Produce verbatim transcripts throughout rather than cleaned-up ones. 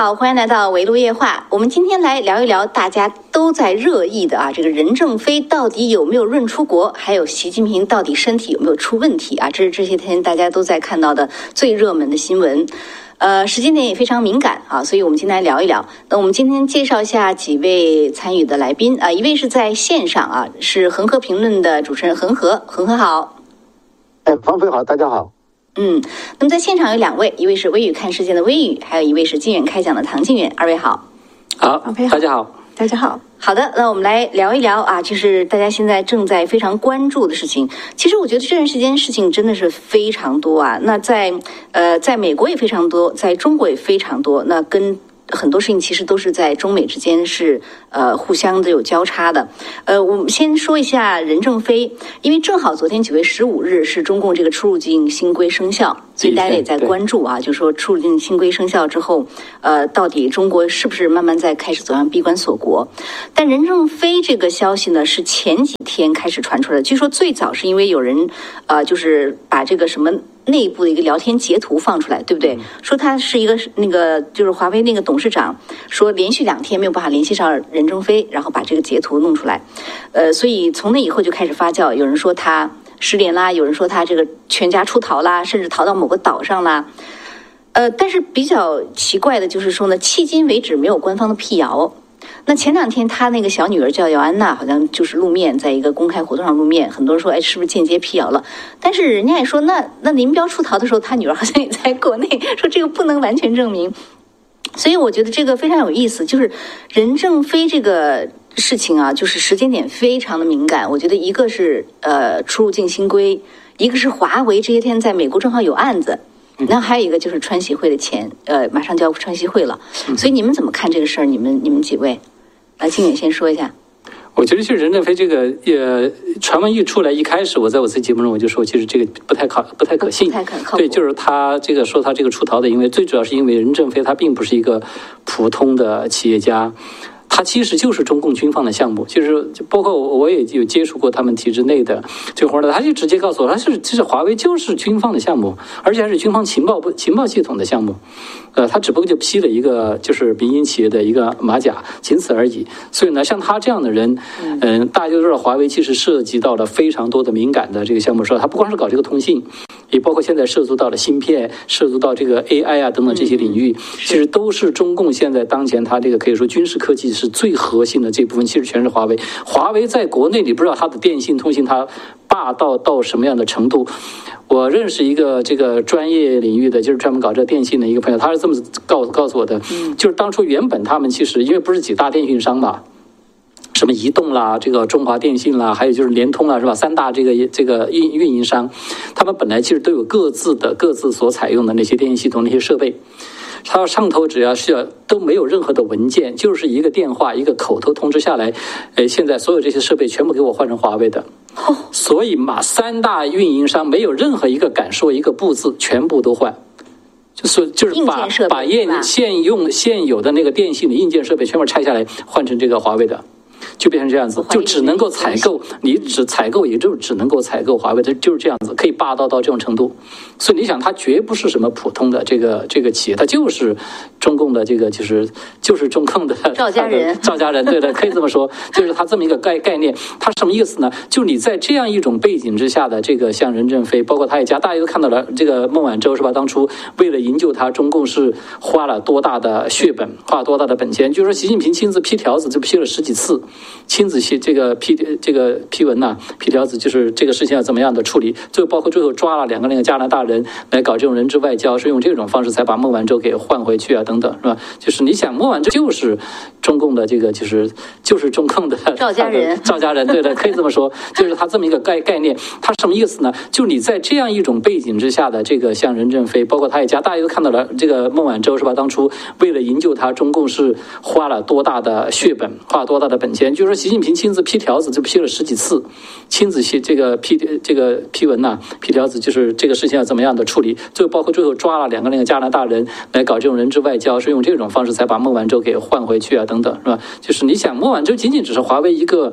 好，欢迎来到围炉夜话。我们今天来聊一聊大家都在热议的啊，这个任正非到底有没有润出国，还有习近平到底身体有没有出问题啊？这是这些天大家都在看到的最热门的新闻。呃，时间点也非常敏感啊，所以我们今天来聊一聊。那我们今天介绍一下几位参与的来宾啊，一位是在线上啊，是恒河评论的主持人恒河，恒河好。 哎，方飞好，大家好。 嗯，那么在现场有两位，一位是微语看世界的微语，还有一位是靖远开讲的唐靖远，二位好。 好，大家好， 大家好。好的，那我们来聊一聊啊，就是大家现在正在非常关注的事情。其实我觉得这段时间事情真的是非常多啊。那在呃，在美国也非常多，在中国也非常多。那跟很多事情其实都是在中美之间是呃互相的有交叉的。呃，我们先说一下任正非，因为正好昨天九月十五日是中共这个出入境新规生效，所以大家也在关注啊，就说出入境新规生效之后，呃，到底中国是不是慢慢在开始走向闭关锁国？但任正非这个消息呢，是前几天开始传出来的，据说最早是因为有人呃，就是把这个什么内部的一个聊天截图放出来，对不对？说他是一个那个就是华为那个董事长，说连续两天没有办法联系上任正非，然后把这个截图弄出来，呃，所以从那以后就开始发酵，有人说他失联啦，有人说他这个全家出逃啦，甚至逃到某个岛上啦。呃，但是比较奇怪的就是说呢，迄今为止没有官方的辟谣。那前两天他那个小女儿叫姚安娜，好像就是露面，在一个公开活动上露面，很多人说，哎，是不是间接辟谣了？但是人家也说，那那林彪出逃的时候，他女儿好像也在国内，说这个不能完全证明。所以我觉得这个非常有意思，就是任正非这个事情啊，就是时间点非常的敏感。我觉得一个是呃出入境新规，一个是华为这些天在美国正好有案子。然后还有一个就是川习会的钱，呃，马上就要川习会了，所以你们怎么看这个事儿？你们你们几位，来，靖远先说一下。 我觉得就是任正非这个呃传闻一出来，一开始我在我自己节目中我就说，其实这个不太可不太可信， 不太可靠。 对，就是他这个说他这个出逃的，因为最主要是因为任正非他并不是一个普通的企业家。它其实就是中共军方的项目，就是包括我也有接触过他们体制内的这个活儿的，他就直接告诉我，他是其实华为就是军方的项目，而且还是军方情报部情报系统的项目，呃，他只不过就披了一个就是民营企业的一个马甲，仅此而已。所以呢，像他这样的人，嗯、呃，大家都知道华为其实涉及到了非常多的敏感的这个项目，说他不光是搞这个通信，也包括现在涉足到了芯片，涉足到这个 A I 啊等等这些领域，其实都是中共现在当前他这个可以说军事科技是最核心的这部分，其实全是华为。华为在国内你不知道它的电信通信它霸道到什么样的程度。我认识一个这个专业领域的，就是专门搞这个电信的一个朋友，他是这么告告诉我的，就是当初原本他们其实因为不是几大电信商嘛。什么移动啦，这个中华电信啦，还有就是联通啦，是吧？三大这个这个运运营商，他们本来其实都有各自的各自所采用的那些电信系统那些设备。它上头只要是要都没有任何的文件，就是一个电话一个口头通知下来，呃，现在所有这些设备全部给我换成华为的。所以嘛，三大运营商没有任何一个敢说一个不字，全部都换。就是就是把把现现用现有的那个电信的硬件设备全部拆下来，换成这个华为的。就变成这样子，就只能够采购，你只采购也就只能够采购华为的，就是这样子，可以霸道到这种程度。所以你想，它绝不是什么普通的这个这个企业，它就是中共的这个就是就是中共的赵家人， 赵家人，对的，可以这么说，就是它这么一个概概念。它什么意思呢？就你在这样一种背景之下的这个像任正非，包括他一家，大家都看到了，这个孟晚舟是吧？当初为了营救他，中共是花了多大的血本，花了多大的本钱？就是说，习近平亲自批条子就批了十几次。亲自写这个批这个批文呐、啊，批条子就是这个事情要怎么样的处理，最后包括最后抓了两个那个加拿大人来搞这种人质外交，是用这种方式才把孟晚舟给换回去啊，等等，是吧？就是你想，孟晚舟就是中共的这个就是就是中共的赵家人， 赵家人，对的，可以这么说，就是他这么一个概概念，他什么意思呢？就你在这样一种背景之下的这个像任正非，包括他一家，大家都看到了，这个孟晚舟是吧？当初为了营救他，中共是花了多大的血本，花了多大的本钱，就是说习近平亲自批条子就批了十几次，亲自写这个批这个批文呐、啊，批条子就是这个事情要怎么样的处理，最后包括最后抓了两个那个加拿大人来搞这种人质外交，是用这种方式才把孟晚舟给换回去啊，等等，是吧？就是你想，孟晚舟仅仅只是华为一个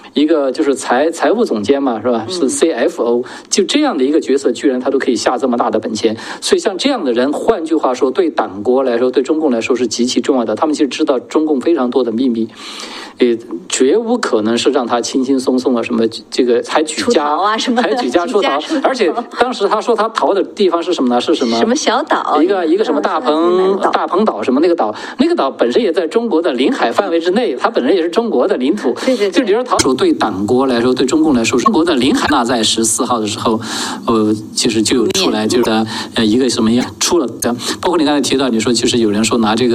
一个就是财财务总监嘛，是吧？是 C F O， 就这样的一个角色，居然他都可以下这么大的本钱。所以像这样的人，换句话说，对党国来说，对中共来说是极其重要的。他们其实知道中共非常多的秘密，也绝无可能是让他轻轻松松的什么这个还举家啊什么， 还举家出逃。而且当时他说他逃的地方是什么呢？是什么？ 什么小岛？ 一个一个什么大鹏大鹏岛什么那个岛，那个岛本身也在中国的领海范围之内，它本身也是中国的领土。 对对对。 就比如说逃，对党国来说，对中共来说，中国的领海，那在十四号的时候，呃，其实就有出来，就是呃一个什么样出了的，包括你刚才提到，你说其实有人说拿这个。